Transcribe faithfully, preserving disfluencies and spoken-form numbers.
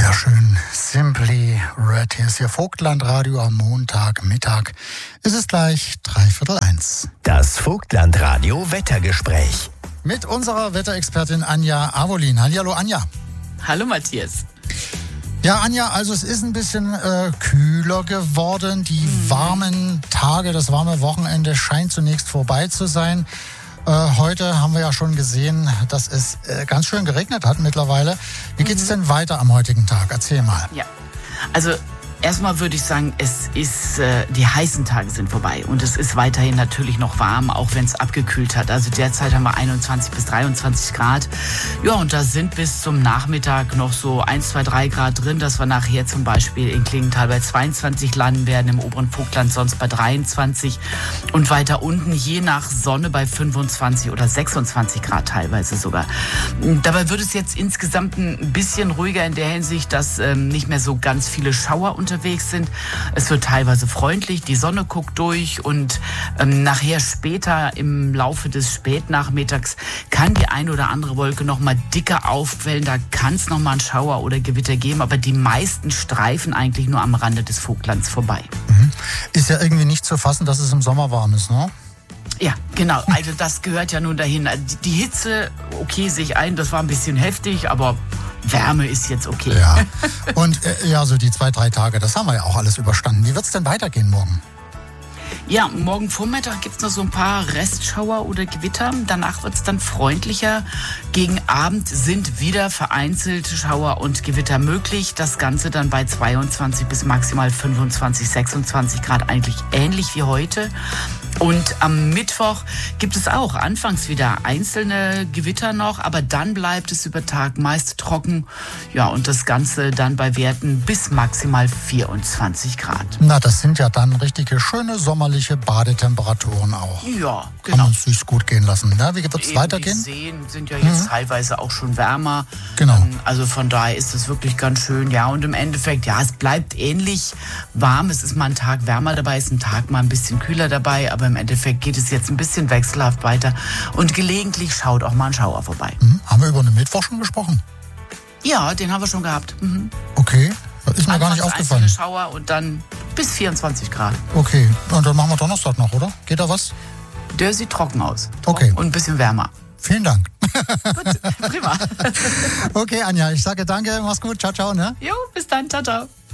Sehr schön. Simply Red. Hier ist Ihr Vogtlandradio am Montagmittag. Es ist gleich dreiviertel eins. Das Vogtlandradio Wettergespräch. Mit unserer Wetterexpertin Anja Avolin. Hallihallo Anja. Hallo Matthias. Ja, Anja, also es ist ein bisschen äh, kühler geworden. Die mhm. warmen Tage, das warme Wochenende scheint zunächst vorbei zu sein. Äh, heute haben wir ja schon gesehen, dass es äh, ganz schön geregnet hat mittlerweile. Wie geht's mhm. denn weiter am heutigen Tag? Erzähl mal. Ja, also erstmal würde ich sagen, es ist, äh, die heißen Tage sind vorbei und es ist weiterhin natürlich noch warm, auch wenn es abgekühlt hat. Also derzeit haben wir einundzwanzig bis dreiundzwanzig Grad. Ja, und da sind bis zum Nachmittag noch so eins, zwei, drei Grad drin, dass wir nachher zum Beispiel in Klingenthal bei zweiundzwanzig landen werden, im oberen Vogtland sonst bei dreiundzwanzig und weiter unten je nach Sonne bei fünfundzwanzig oder sechsundzwanzig Grad teilweise sogar. Dabei wird es jetzt insgesamt ein bisschen ruhiger in der Hinsicht, dass ähm, nicht mehr so ganz viele Schauer unterwegs sind. Es wird teilweise freundlich, die Sonne guckt durch und ähm, nachher später im Laufe des Spätnachmittags kann die eine oder andere Wolke noch mal dicker aufquellen. Da kann es noch mal einen Schauer oder Gewitter geben, aber die meisten streifen eigentlich nur am Rande des Vogtlands vorbei. Mhm. Ist ja irgendwie nicht zu fassen, dass es im Sommer warm ist, ne? Ja, genau. Also das gehört ja nun dahin. Die Hitze, okay, sehe ich ein, das war ein bisschen heftig, aber Wärme ist jetzt okay. Ja, und äh, ja, so die zwei, drei Tage, das haben wir ja auch alles überstanden. Wie wird es denn weitergehen morgen? Ja, morgen Vormittag gibt es noch so ein paar Restschauer oder Gewitter. Danach wird es dann freundlicher. Gegen Abend sind wieder vereinzelte Schauer und Gewitter möglich. Das Ganze dann bei zweiundzwanzig bis maximal fünfundzwanzig, sechsundzwanzig Grad, eigentlich ähnlich wie heute. Und am Mittwoch gibt es auch anfangs wieder einzelne Gewitter noch, aber dann bleibt es über Tag meist trocken. Ja, und das Ganze dann bei Werten bis maximal vierundzwanzig Grad. Na, das sind ja dann richtige schöne sommerliche Badetemperaturen auch. Ja, genau. Kann man es sich gut gehen lassen. Na, wie wird es weitergehen? Die Seen sind ja jetzt mhm. teilweise auch schon wärmer. Genau. Also von daher ist es wirklich ganz schön. Ja, und im Endeffekt, ja, es bleibt ähnlich warm. Es ist mal ein Tag wärmer dabei, ist ein Tag mal ein bisschen kühler dabei, aber im Endeffekt geht es jetzt ein bisschen wechselhaft weiter und gelegentlich schaut auch mal ein Schauer vorbei. Mhm. Haben wir über den Mittwoch schon gesprochen? Ja, den haben wir schon gehabt. Mhm. Okay, das ist mir Anfangs gar nicht aufgefallen. einzelne Schauer und dann bis vierundzwanzig Grad. Okay, und dann machen wir Donnerstag noch, oder? Geht da was? Der sieht trocken aus. Okay. Und ein bisschen wärmer. Vielen Dank. Gut, prima. Okay, Anja, ich sage danke, mach's gut, ciao, ciao, ne? Jo, bis dann, ciao, ciao.